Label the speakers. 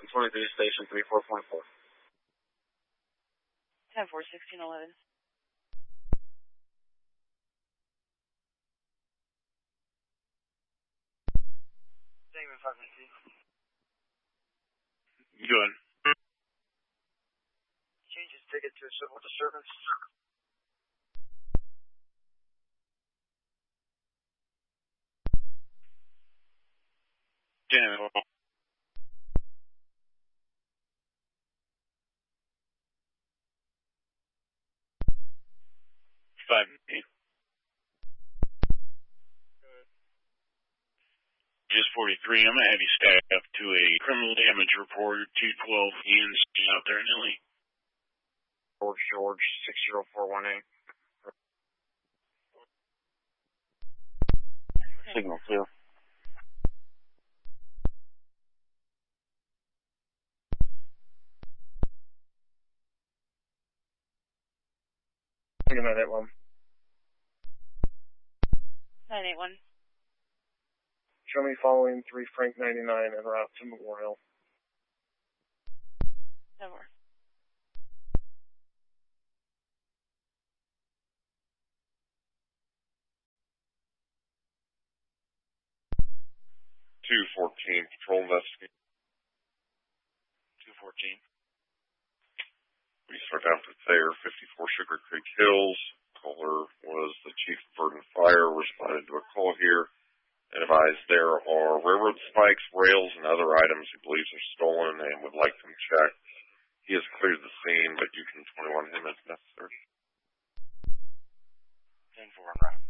Speaker 1: 23, station 34.4.
Speaker 2: 10-4, 1611.
Speaker 3: Damon 519.
Speaker 4: Good.
Speaker 3: Change his ticket to a civil disturbance.
Speaker 4: Damn. 5. Just 43. I'm gonna have you stack up to a criminal damage report. 212 Ian out there in Illy.
Speaker 1: George 60418. Signal 2. Wait a minute, 1.
Speaker 2: 981.
Speaker 3: Show me following 3 Frank 99 en route to Memorial.
Speaker 2: 10-4.
Speaker 4: Patrol investigation. 214. We start out with there, 54 Sugar Creek Hills. Caller was the Chief of Verdant Fire, responded to a call here. And advised there are railroad spikes, rails, and other items he believes are stolen and would like them checked. He has cleared the scene, but you can 21 him as necessary.
Speaker 3: 10-4 en route.